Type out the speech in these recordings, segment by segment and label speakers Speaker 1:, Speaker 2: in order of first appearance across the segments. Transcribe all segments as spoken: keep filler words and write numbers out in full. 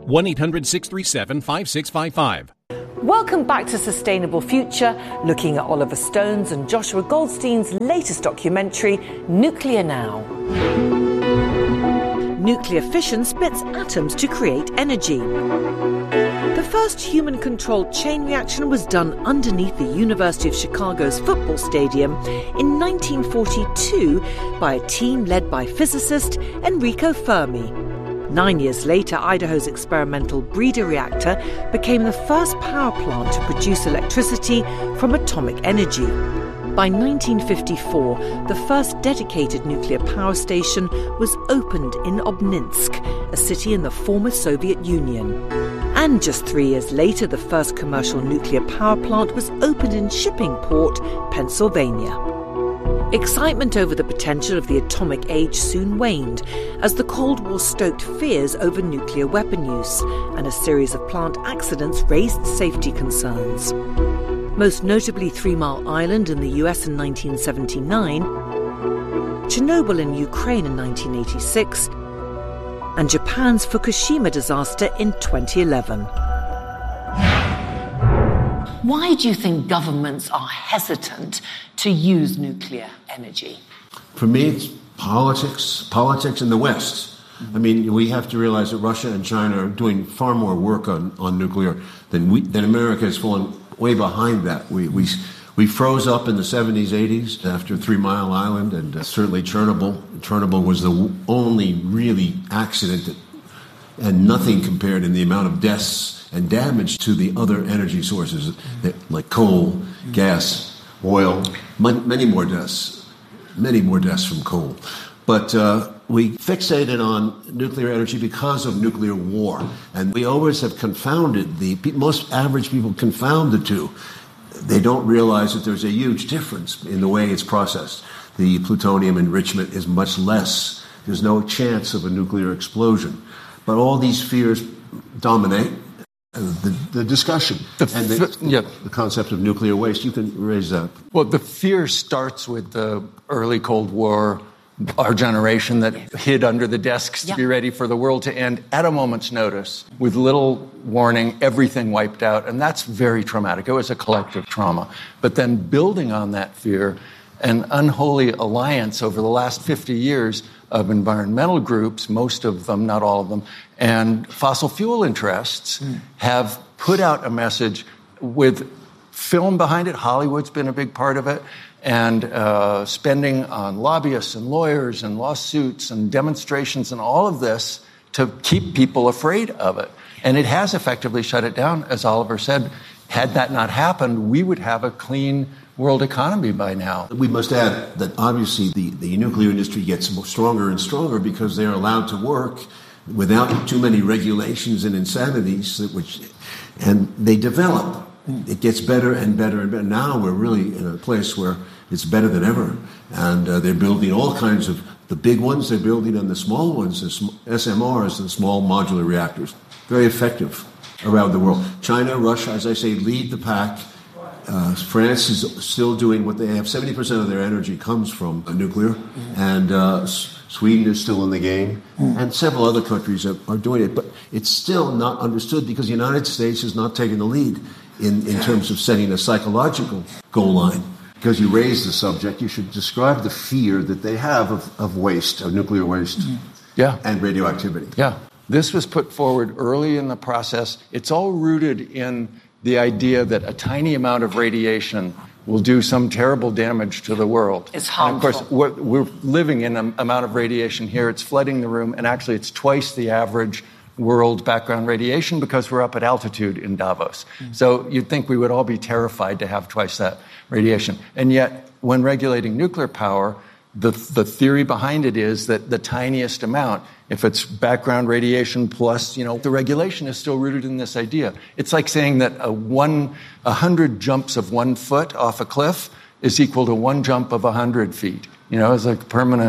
Speaker 1: one eight hundred six three seven five six five five.
Speaker 2: Welcome back to Sustainable Future, looking at Oliver Stone's and Joshua Goldstein's latest documentary, Nuclear Now. Nuclear fission splits atoms to create energy. The first human-controlled chain reaction was done underneath the University of Chicago's football stadium in nineteen forty-two by a team led by physicist Enrico Fermi. Nine years later, Idaho's experimental breeder reactor became the first power plant to produce electricity from atomic energy. By nineteen fifty-four, the first dedicated nuclear power station was opened in Obninsk, a city in the former Soviet Union. And just three years later, the first commercial nuclear power plant was opened in Shippingport, Pennsylvania. Excitement over the potential of the atomic age soon waned as the Cold War stoked fears over nuclear weapon use, and a series of plant accidents raised safety concerns. Most notably Three Mile Island in the U S in nineteen seventy-nine, Chernobyl in Ukraine in nineteen eighty-six, and Japan's Fukushima disaster in twenty eleven. Why do you think governments are hesitant to use nuclear energy?
Speaker 3: For me, it's politics, politics in the West. I mean, we have to realize that Russia and China are doing far more work on, on nuclear than we, than America has fallen way behind that. We, we, we froze up in the seventies, eighties after Three Mile Island and uh, certainly Chernobyl. Chernobyl was the only really accident that, and nothing compared in the amount of deaths and damage to the other energy sources that, like coal, gas, oil, many more deaths, many more deaths from coal. But uh, we fixated on nuclear energy because of nuclear war. And we always have confounded the, most average people confound the two. They don't realize that there's a huge difference in the way it's processed. The plutonium enrichment is much less. There's no chance of a nuclear explosion. But all these fears dominate the, the discussion the and the, f- yeah. the concept of nuclear waste. You can raise that.
Speaker 4: Well, the fear starts with the early Cold War, our generation that hid under the desks to yeah. be ready for the world to end at a moment's notice, with little warning, everything wiped out. And that's very traumatic. It was a collective trauma. But then building on that fear, an unholy alliance over the last fifty years of environmental groups, most of them, not all of them, and fossil fuel interests mm. have put out a message with film behind it. Hollywood's been a big part of it. And uh, spending on lobbyists and lawyers and lawsuits and demonstrations and all of this to keep people afraid of it. And it has effectively shut it down. As Oliver said, had that not happened, we would have a clean world economy by now.
Speaker 3: We must add that obviously the, the nuclear industry gets stronger and stronger because they're allowed to work without too many regulations and insanities, which, and they develop. It gets better and better and better. Now we're really in a place where it's better than ever. And uh, they're building all kinds of, the big ones, they're building, and the small ones, the sm- S M Rs, the small modular reactors. Very effective around the world. China, Russia, as I say, lead the pack. Uh, France is still doing what they have. seventy percent of their energy comes from uh, nuclear. Mm-hmm. And uh, S- Sweden is still in the game. Mm-hmm. And several other countries are, are doing it. But it's still not understood because the United States is not taking the lead in, in terms of setting a psychological goal line. Because you raise the subject, you should describe the fear that they have of, of waste, of nuclear waste, mm-hmm.
Speaker 4: yeah.
Speaker 3: and radioactivity.
Speaker 4: Yeah. This was put forward early in the process. It's all rooted in the idea that a tiny amount of radiation will do some terrible damage to the world.
Speaker 2: It's harmful.
Speaker 4: And of course, we're, we're living in an amount of radiation here. It's flooding the room, and actually it's twice the average world background radiation because we're up at altitude in Davos. Mm-hmm. So you'd think we would all be terrified to have twice that radiation. And yet, when regulating nuclear power, the the theory behind it is that the tiniest amount, if it's background radiation plus, you know, the regulation is still rooted in this idea. It's like saying that a one, a hundred jumps of one foot off a cliff is equal to one jump of a hundred feet. You know, it's like permanent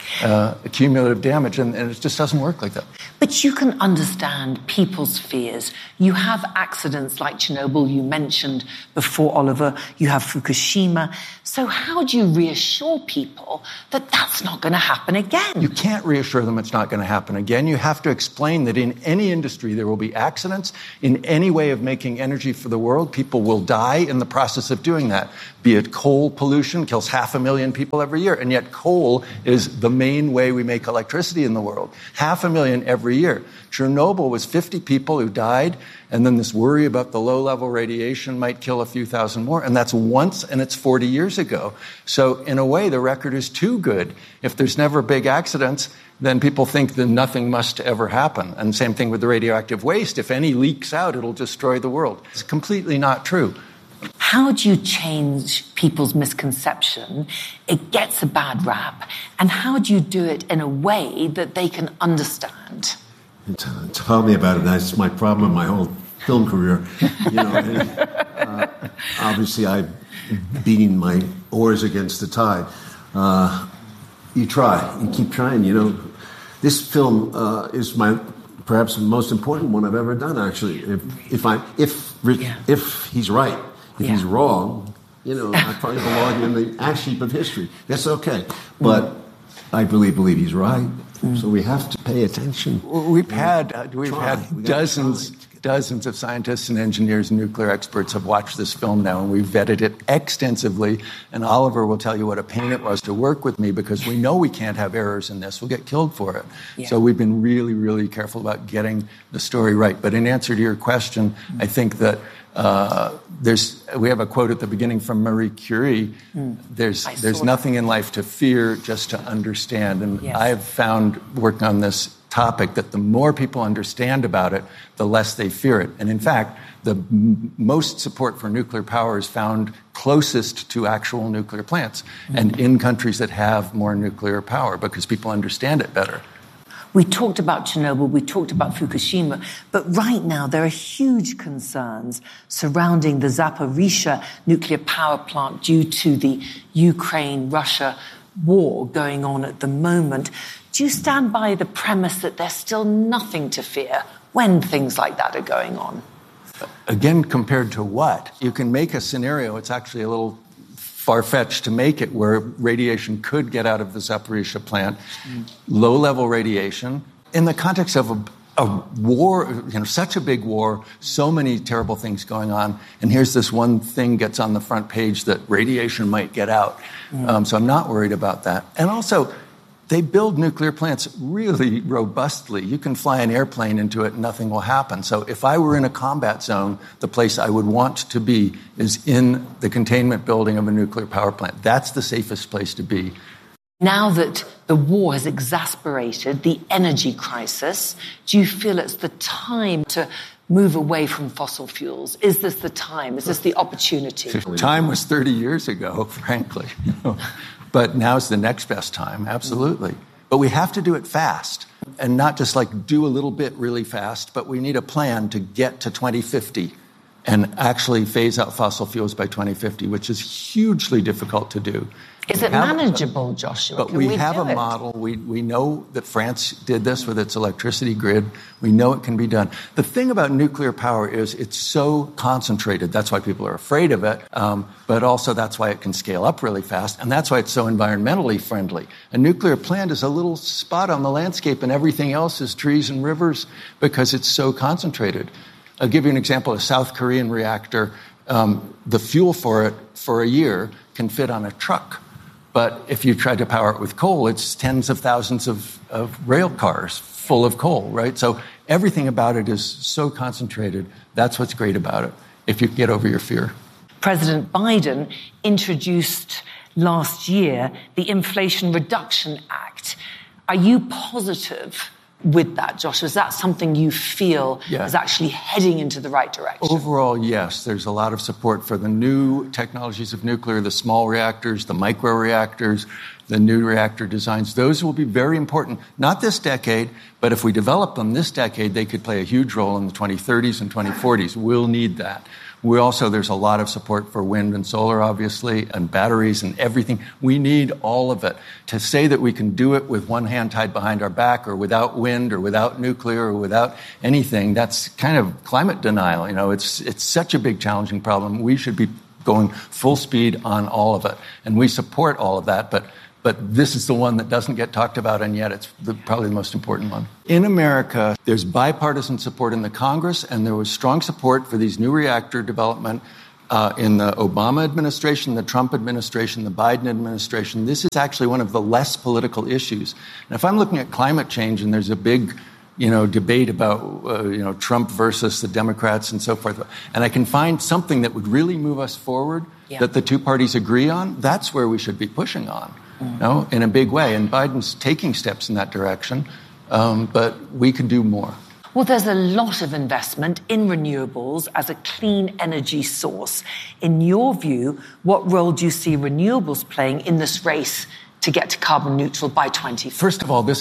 Speaker 4: uh, cumulative damage, and, and it just doesn't work like that.
Speaker 2: But you can understand people's fears. You have accidents like Chernobyl, you mentioned before, Oliver. You have Fukushima. So how do you reassure people that that's not going to happen again?
Speaker 4: You can't reassure them it's not going to happen again. You have to explain that in any industry there will be accidents. In any way of making energy for the world, people will die in the process of doing that. Be it coal pollution, kills half a million people every year, and yet coal is the main way we make electricity in the world. Half a million every year. Chernobyl was fifty people who died, and then this worry about the low-level radiation might kill a few thousand more, and that's once, and it's forty years ago. So in a way, the record is too good. If there's never big accidents, then people think that nothing must ever happen. And same thing with the radioactive waste. If any leaks out, it'll destroy the world. It's completely not true.
Speaker 2: How do you change people's misconception? It gets a bad rap. And how do you do it in a way that they can understand?
Speaker 3: Tell me about it. That's my problem in my whole film career. You know, and, uh, obviously, I'm beating my oars against the tide. Uh, you try. You keep trying. You know, this film uh, is my perhaps the most important one I've ever done. Actually, if if I if yeah. if he's right. If yeah. he's wrong, you know, I probably belong in the ash heap of history. That's okay. But mm. I really believe he's right. Mm. So we have to pay attention.
Speaker 4: We've had uh, we've try. had we dozens dozens of scientists and engineers and nuclear experts have watched this film now, and we've vetted it extensively. And Oliver will tell you what a pain it was to work with me, because we know we can't have errors in this. We'll get killed for it. Yeah. So we've been really, really careful about getting the story right. But in answer to your question, mm. I think that Uh, there's, we have a quote at the beginning from Marie Curie. Mm. There's, there's nothing in life to fear, just to understand. And yes. I've found, working on this topic, that the more people understand about it, the less they fear it. And in fact, the m- most support for nuclear power is found closest to actual nuclear plants mm. and in countries that have more nuclear power, because people understand it better.
Speaker 2: We talked about Chernobyl, we talked about Fukushima, but right now there are huge concerns surrounding the Zaporizhzhia nuclear power plant due to the Ukraine-Russia war going on at the moment. Do you stand by the premise that there's still nothing to fear when things like that are going on?
Speaker 4: Again, compared to what? You can make a scenario, it's actually a little far-fetched to make it, where radiation could get out of the Zaporizhzhia plant, mm. low-level radiation. In the context of a, a war, you know, such a big war, so many terrible things going on, and here's this one thing gets on the front page that radiation might get out. Mm. Um, so I'm not worried about that. And also, they build nuclear plants really robustly. You can fly an airplane into it and nothing will happen. So if I were in a combat zone, the place I would want to be is in the containment building of a nuclear power plant. That's the safest place to be.
Speaker 2: Now that the war has exacerbated the energy crisis, do you feel it's the time to move away from fossil fuels? Is this the time? Is this the opportunity?
Speaker 4: Time was thirty years ago, frankly. You know? But now's the next best time, absolutely. But we have to do it fast, and not just like do a little bit really fast, but we need a plan to get to twenty fifty and actually phase out fossil fuels by twenty fifty, which is hugely difficult to do.
Speaker 2: Is it manageable, Joshua?
Speaker 4: But we have a model. We we know that France did this with its electricity grid. We know it can be done. The thing about nuclear power is it's so concentrated. That's why people are afraid of it. Um, but also that's why it can scale up really fast. And that's why it's so environmentally friendly. A nuclear plant is a little spot on the landscape, and everything else is trees and rivers because it's so concentrated. I'll give you an example. A South Korean reactor, um, the fuel for it for a year can fit on a truck. But if you try to power it with coal, it's tens of thousands of, of rail cars full of coal, right? So everything about it is so concentrated. That's what's great about it, if you can get over your fear.
Speaker 2: President Biden introduced last year the Inflation Reduction Act. Are you positive with that, Josh? Is that something you feel yeah. is actually heading into the right direction?
Speaker 4: Overall, yes. There's a lot of support for the new technologies of nuclear, the small reactors, the micro-reactors, the new reactor designs. Those will be very important. Not this decade, but if we develop them this decade, they could play a huge role in the twenty thirties and twenty forties. We'll need that. We also, there's a lot of support for wind and solar, obviously, and batteries and everything. We need all of it. To say that we can do it with one hand tied behind our back or without wind or without nuclear or without anything, that's kind of climate denial. You know, it's, it's such a big, challenging problem. We should be going full speed on all of it. And we support all of that, but But this is the one that doesn't get talked about, and yet it's the, probably the most important one. In America, there's bipartisan support in the Congress, and there was strong support for these new reactor development uh, in the Obama administration, the Trump administration, the Biden administration. This is actually one of the less political issues. And if I'm looking at climate change, and there's a big you know, debate about, uh, you know, Trump versus the Democrats and so forth, and I can find something that would really move us forward, yeah. that the two parties agree on, that's where we should be pushing on. Mm. No, in a big way. And Biden's taking steps in that direction, um, but we could do more.
Speaker 2: Well, there's a lot of investment in renewables as a clean energy source. In your view, what role do you see renewables playing in this race to get to carbon neutral by twenty fifty?
Speaker 4: First of all, this